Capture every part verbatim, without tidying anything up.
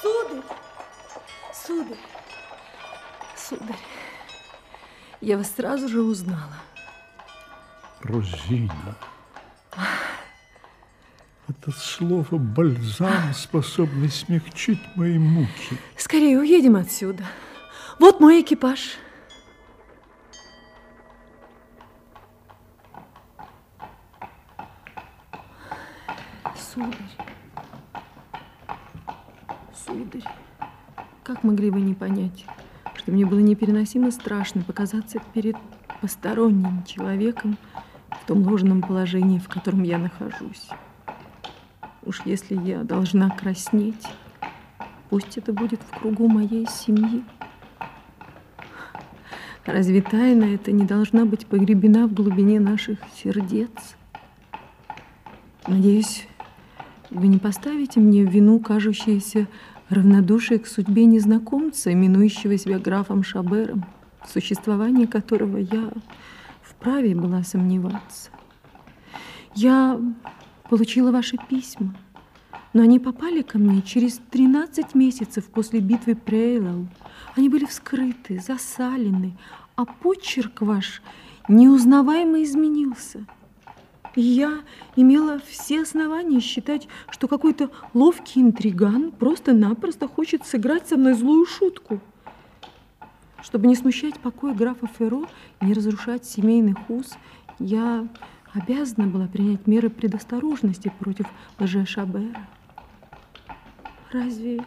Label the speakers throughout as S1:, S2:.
S1: Сударь, сударь, сударь, я вас сразу же узнала.
S2: Розина, это слово бальзам, способный смягчить мои муки.
S1: Скорее уедем отсюда. Вот мой экипаж. Сударь, сударь, как могли вы не понять, что мне было непереносимо страшно показаться перед посторонним человеком в том ложном положении, в котором я нахожусь? Уж если я должна краснеть, пусть это будет в кругу моей семьи. Разве тайна эта не должна быть погребена в глубине наших сердец? Надеюсь, вы не поставите мне в вину кажущееся равнодушие к судьбе незнакомца, именующего себя графом Шабером, в существовании которого я вправе была сомневаться. Я получила ваши письма, но они попали ко мне через тринадцать месяцев после битвы при Эйлау. Они были вскрыты, засалены, а почерк ваш неузнаваемо изменился. И я имела все основания считать, что какой-то ловкий интриган просто-напросто хочет сыграть со мной злую шутку. Чтобы не смущать покой графа Ферро и не разрушать семейных уз, я обязана была принять меры предосторожности против лже-Шабера. Разве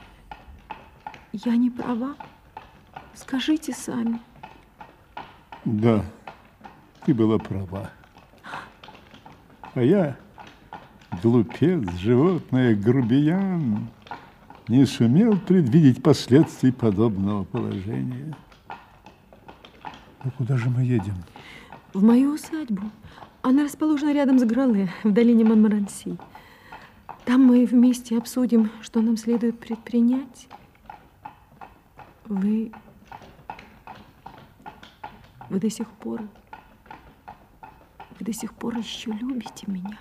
S1: я не права? Скажите сами.
S2: Да, ты была права. А я, глупец, животное, грубиян, не сумел предвидеть последствий подобного положения. А куда же мы едем?
S1: В мою усадьбу. Она расположена рядом с Грале, в долине Монмаранси. Там мы вместе обсудим, что нам следует предпринять. Вы... Вы до сих пор... Вы до сих пор еще любите меня.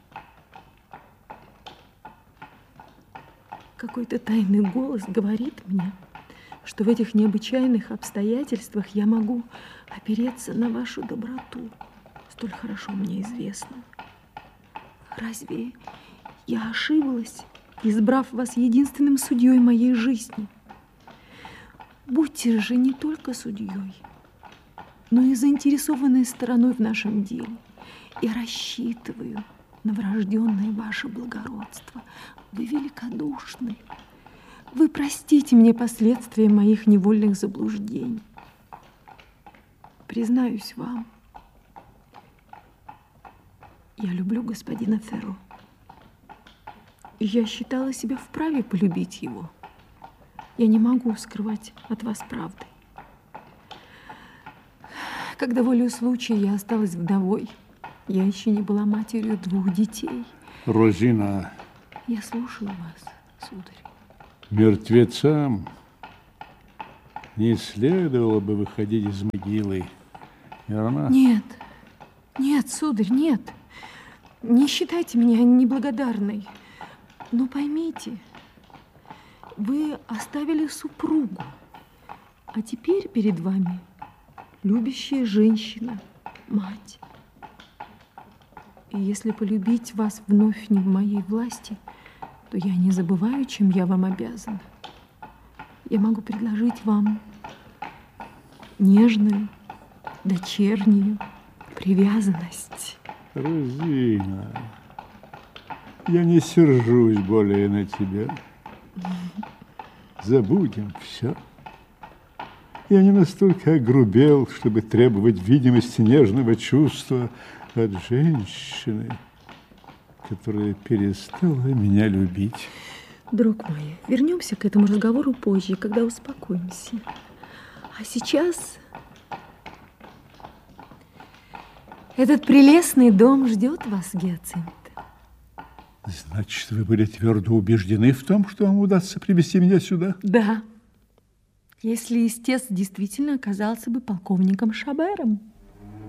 S1: Какой-то тайный голос говорит мне, что в этих необычайных обстоятельствах я могу опереться на вашу доброту, столь хорошо мне известную. Разве я ошиблась, избрав вас единственным судьей моей жизни? Будьте же не только судьей, но и заинтересованной стороной в нашем деле. Я рассчитываю на врожденное ваше благородство. Вы великодушны. Вы простите мне последствия моих невольных заблуждений. Признаюсь вам, я люблю господина Ферро. И я считала себя вправе полюбить его. Я не могу скрывать от вас правды. Когда волею случая я осталась вдовой, я еще не была матерью двух детей.
S2: Розина.
S1: Я слушаю вас, сударь.
S2: Мертвецам не следовало бы выходить из могилы, верно?
S1: Нет, нет, сударь, нет. Не считайте меня неблагодарной. Но поймите, вы оставили супругу, а теперь перед вами любящая женщина, мать. И если полюбить вас вновь не в моей власти, то я не забываю, чем я вам обязана. Я могу предложить вам нежную, дочернюю привязанность.
S2: Розина, я не сержусь более на тебя. Забудем все. Я не настолько огрубел, чтобы требовать видимости нежного чувства от женщины, которая перестала меня любить.
S1: Друг мой, вернемся к этому разговору позже, когда успокоимся. А сейчас этот прелестный дом ждет вас, Гиацинт.
S2: Значит, вы были твердо убеждены в том, что вам удастся привести меня сюда?
S1: Да, если истец действительно оказался бы полковником Шабером.